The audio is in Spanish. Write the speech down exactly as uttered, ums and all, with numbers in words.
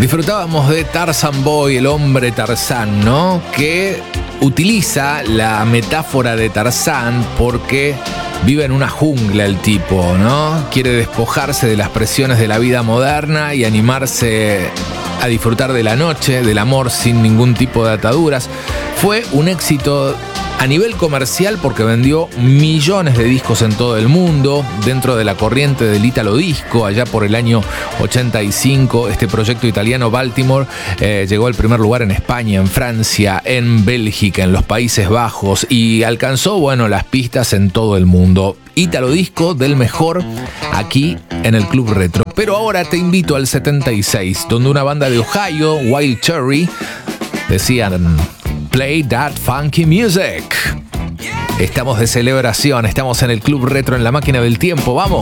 Disfrutábamos de Tarzan Boy, el hombre Tarzán, ¿no? Que utiliza la metáfora de Tarzán porque vive en una jungla el tipo, ¿no? Quiere despojarse de las presiones de la vida moderna y animarse a disfrutar de la noche, del amor sin ningún tipo de ataduras. Fue un éxito a nivel comercial porque vendió millones de discos en todo el mundo, dentro de la corriente del Italo Disco. Allá por el año ochenta y cinco, este proyecto italiano Baltimore eh, llegó al primer lugar en España, en Francia, en Bélgica, en los Países Bajos, y alcanzó, bueno, las pistas en todo el mundo. Italo Disco del mejor aquí en el Club Retro. Pero ahora te invito al setenta y seis, donde una banda de Ohio, Wild Cherry, decían: "Play that funky music". Estamos de celebración, estamos en el Club Retro, en la máquina del tiempo, ¡vamos!